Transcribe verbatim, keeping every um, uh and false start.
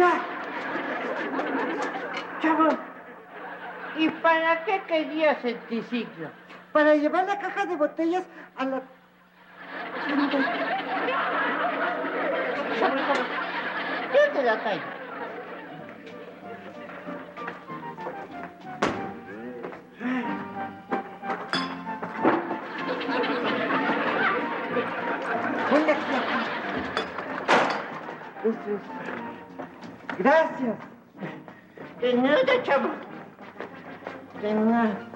¡Ya! Chavo, ¿y para qué querías el triciclo? Para llevar la caja de botellas a la... Chavo, chavo, yo te la traigo. Ponle aquí, aquí. Eso es. Gracias. De nada, chavo. De nada.